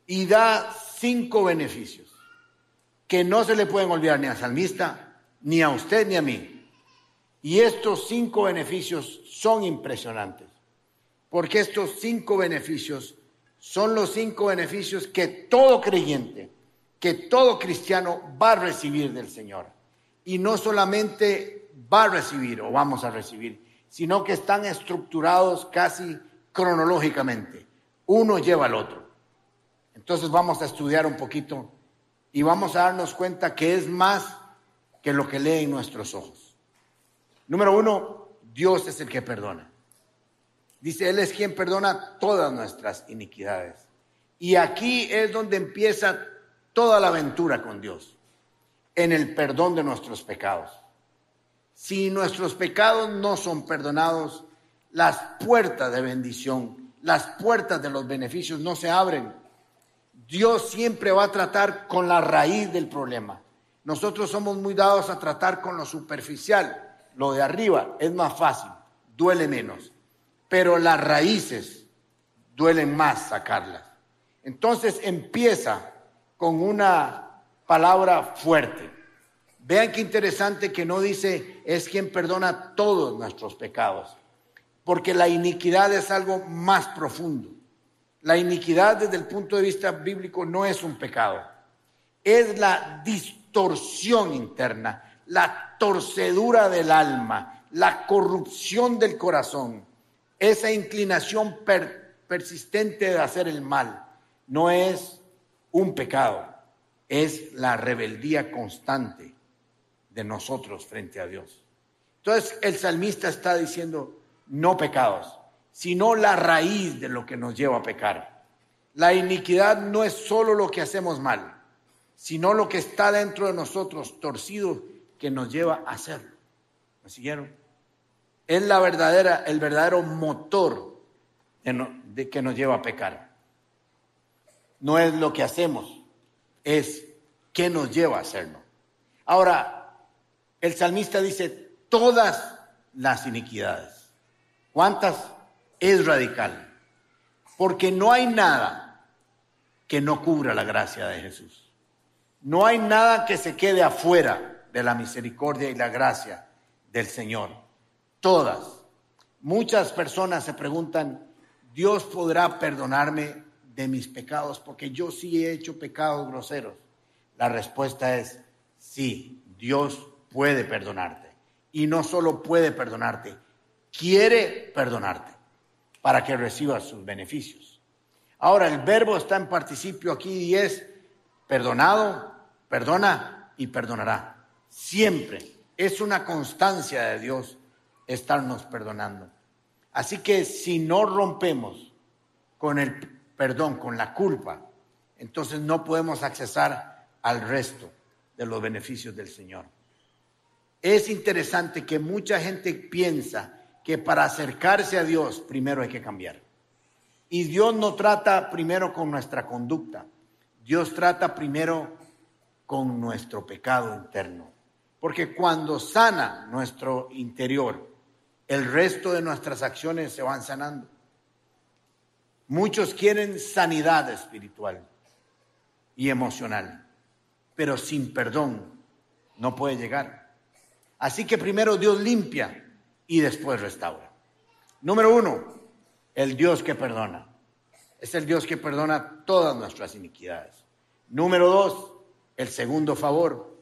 y da 5 beneficios que no se le pueden olvidar ni al salmista, ni a usted, ni a mí. Y estos 5 beneficios son impresionantes, porque estos 5 beneficios son los 5 beneficios que todo creyente, que todo cristiano va a recibir del Señor. Y no solamente va a recibir o vamos a recibir, sino que están estructurados casi cronológicamente. Uno lleva al otro. Entonces vamos a estudiar un poquito y vamos a darnos cuenta que es más que lo que leen nuestros ojos. Número 1, Dios es el que perdona. Dice, Él es quien perdona todas nuestras iniquidades. Y aquí es donde empieza toda la aventura con Dios, en el perdón de nuestros pecados. Si nuestros pecados no son perdonados, las puertas de bendición, las puertas de los beneficios no se abren. Dios siempre va a tratar con la raíz del problema. Nosotros somos muy dados a tratar con lo superficial. Lo de arriba es más fácil, duele menos. Pero las raíces duelen más sacarlas. Entonces empieza con una palabra fuerte. Vean qué interesante que no dice es quien perdona todos nuestros pecados, porque la iniquidad es algo más profundo. La iniquidad desde el punto de vista bíblico no es un pecado, es la distorsión interna, la torcedura del alma, la corrupción del corazón, esa inclinación persistente de hacer el mal. No es un pecado, es la rebeldía constante de nosotros frente a Dios. Entonces el salmista está diciendo no pecados, sino la raíz de lo que nos lleva a pecar. La iniquidad no es solo lo que hacemos mal, sino lo que está dentro de nosotros torcido que nos lleva a hacerlo. ¿Me siguieron? Es el verdadero motor de que nos lleva a pecar. No es lo que hacemos, es qué nos lleva a hacerlo. Ahora, el salmista dice todas las iniquidades. ¿Cuántas? Es radical. Porque no hay nada que no cubra la gracia de Jesús. No hay nada que se quede afuera de la misericordia y la gracia del Señor. Todas. Muchas personas se preguntan, ¿Dios podrá perdonarme de mis pecados? Porque yo sí he hecho pecados groseros. La respuesta es sí, Dios puede perdonarte. Y no solo puede perdonarte, quiere perdonarte para que recibas sus beneficios. Ahora, el verbo está en participio aquí y es perdonado, perdona y perdonará. Siempre es una constancia de Dios estarnos perdonando. Así que si no rompemos con el perdón, con la culpa, entonces no podemos accesar al resto de los beneficios del Señor. Es interesante que mucha gente piensa que para acercarse a Dios primero hay que cambiar. Y Dios no trata primero con nuestra conducta. Dios trata primero con nuestro pecado interno. Porque cuando sana nuestro interior, el resto de nuestras acciones se van sanando. Muchos quieren sanidad espiritual y emocional, pero sin perdón no puede llegar. Así que primero Dios limpia y después restaura. Número 1, el Dios que perdona. Es el Dios que perdona todas nuestras iniquidades. Número 2, el segundo favor.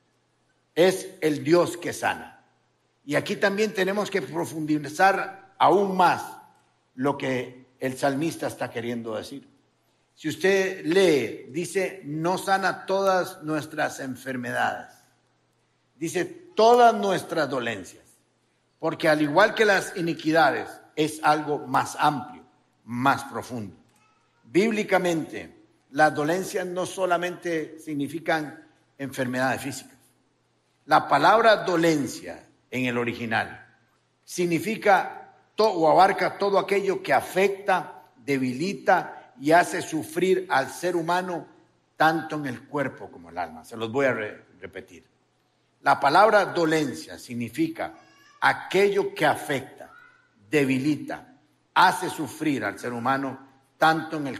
Es el Dios que sana. Y aquí también tenemos que profundizar aún más lo que el salmista está queriendo decir. Si usted lee, dice, no sana todas nuestras enfermedades. Dice, todas nuestras dolencias. Porque al igual que las iniquidades, es algo más amplio, más profundo. Bíblicamente, las dolencias no solamente significan enfermedades físicas. La palabra dolencia en el original significa o abarca todo aquello que afecta, debilita y hace sufrir al ser humano tanto en el cuerpo como en el alma. Se los voy a repetir. La palabra dolencia significa aquello que afecta, debilita, hace sufrir al ser humano tanto en el